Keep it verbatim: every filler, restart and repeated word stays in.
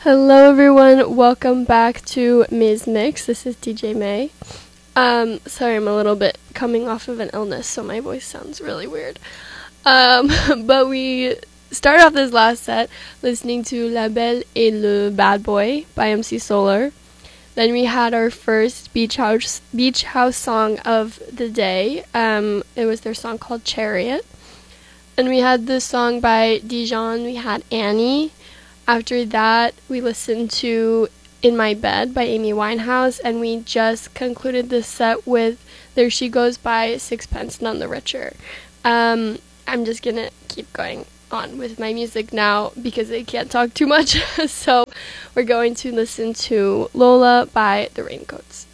Hello everyone, welcome back to May's Mix. This is D J May. Um, sorry, I'm a little bit coming off of an illness, so my voice sounds really weird. Um, but we started off this last set listening to La Belle et le Bad Boy by M C Solar. Then we had our first beach house beach house song of the day. Um, it was their song called Chariot. And we had the song by Dijon. We had Annie. After that, we listened to In My Bed by Amy Winehouse, and we just concluded this set with There She Goes by Sixpence None the Richer. Um, I'm just gonna keep going on with my music now because I can't talk too much. So we're going to listen to Lola by The Raincoats.